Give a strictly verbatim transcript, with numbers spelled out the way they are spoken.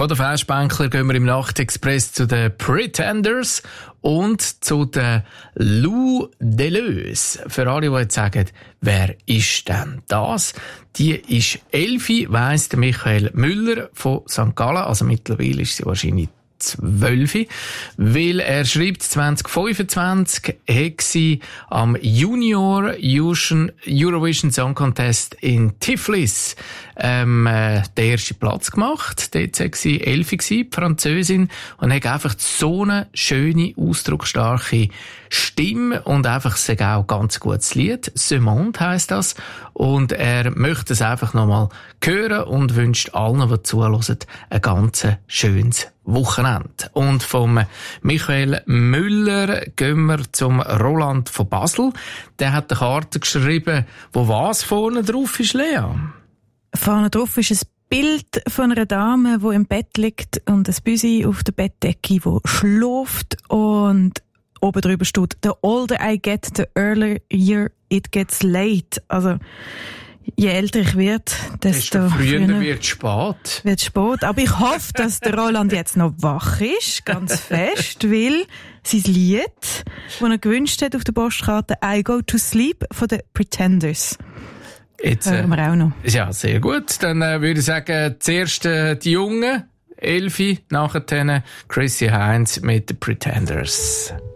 Von den Fleischbänkler gehen wir im Nachtexpress zu den Pretenders und zu den Lou Deleuze. Für alle, die jetzt sagen, wer ist denn das? Die ist Elfi, weiss der Michael Müller von Sankt Gallen. Also mittlerweile ist sie wahrscheinlich zwölf, weil er schreibt, zwanzig fünfundzwanzig hat sie am Junior Eurovision Song Contest in Tiflis ähm, äh, den ersten Platz gemacht. Dort war sie elf, die Französin, und hat einfach so eine schöne, ausdrucksstarke Stimme und einfach auch ein ganz gutes Lied. «Ce Monde» heisst das. Und er möchte es einfach nochmal hören und wünscht allen, die zuhören, ein ganz schönes Wochenende. Und vom Michael Müller gehen wir zum Roland von Basel. Der hat eine Karte geschrieben, wo was vorne drauf ist, Lea? Vorne drauf ist ein Bild von einer Dame, die im Bett liegt, und ein Büsi auf der Bettdecke, die schläft, und oben drüber steht: «The older I get, the earlier it gets late.» Also, je älter ich werde, desto früher wird es spät. Wird spät. Aber ich hoffe, dass der Roland jetzt noch wach ist, ganz fest, weil sein Lied, das er gewünscht hat auf der Postkarte, «I Go to Sleep» von den Pretenders. Jetzt, hören wir auch noch. Ja, sehr gut. Dann äh, würde ich sagen, zuerst äh, die Jungen, Elfi, nachher Chrissy Hines mit den Pretenders.